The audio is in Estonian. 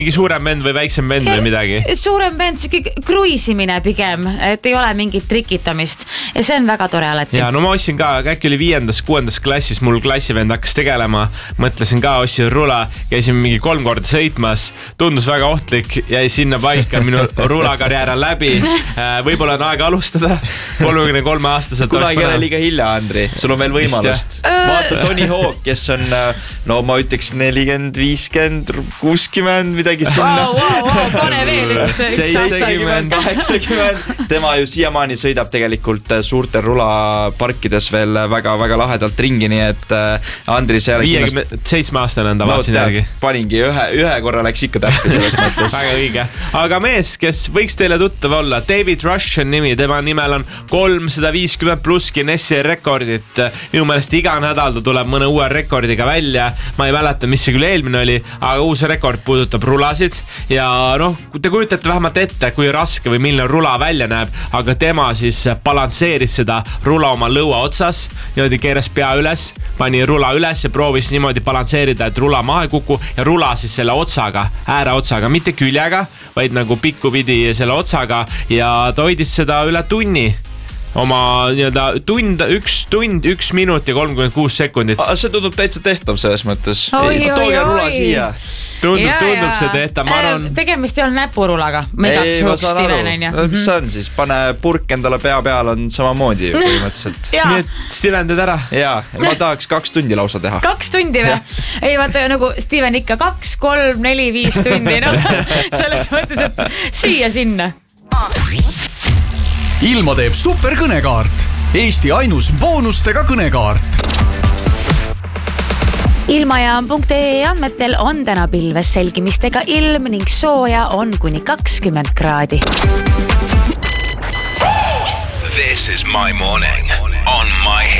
mingi suurem vend või väiksem vend või midagi? Suurem vend, kruiisimine pigem, et ei ole mingit trikitamist ja see on väga tore alati. Ja no ma ostsin ka, äkki oli 5.–6. klassis, mul klassivend hakkas tegelema, mõtlesin ka, ostsin rula, käisin mingi 3 korda sõitmas, tundus väga ohtlik, jäi sinna paika, minu rulakarjäär on läbi, võib-olla on aega alustada 33-aastaselt. Kunagi ei ole liiga hilja, Andri, sul on veel võimalust. Vaata Tony Hawk, kes on, no ma ütleks 40, 50, 60, midagi sinna. Pane veel üks 70, 80. Tema ju siiamaani sõidab tegelikult suurte rulaparkides veel väga-väga lahedalt ringi, nii et Andri see 57-aastane on ta, vaatsin järgi. Paningi, ühe korra läks ikka täppi selles mõttes. Väga õige. Aga mees, kes võiks teile tuttav olla, David Rush on nimi, tema nimel on 350+ Guinessi rekordit. Minu meelest iga nädal ta tuleb mõne uue rekordiga välja. Ma ei mäleta, mis see küll eelmine oli, aga uus rekord puudutab rulasid ja noh, te kujutate vähemalt ette, kui raske või milline rula välja näeb, aga tema siis balansseeris seda rula oma lõua otsas, niimoodi keeras pea üles, pani rula üles ja proovis niimoodi balansseerida, et rula maha ei kuku ja rula siis selle otsaga, ääre otsaga, mitte küljega, vaid nagu pikku pidi selle otsaga ja ta hoidis seda üle tunni. Oma tund, 1 minut ja 36 sekundit. See tundub täitsa tehtav selles mõttes. Oi. Rula siia. Tundub see tehtav, ma arvan. Tegemist ei ole näpurulaga, midaks suuks Steven on ju. Mis on siis? Pane purk endale pea peal on samamoodi ju põhimõtteliselt. Nii et Steven teed ära. Jaa, ma tahaks 2 tundi lausa teha. 2 tundi või? Ei, vaata nagu Steven ikka 2, 3, 4, 5 tundi. No, selles mõttes, et siia-sinna. Ilma teeb superkõnekaart. Eesti ainus boonustega kõnekaart. Ilmajaam.ee andmetel on täna pilves selgimistega ilm ning sooja on kuni 20 kraadi. This is my morning on my